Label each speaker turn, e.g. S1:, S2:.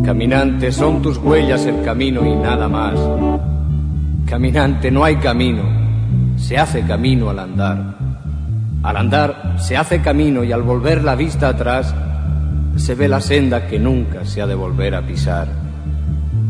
S1: Caminante, son tus huellas el camino y nada más. Caminante, no hay camino, se hace camino al andar. Al andar se hace camino y al volver la vista atrás se ve la senda que nunca se ha de volver a pisar.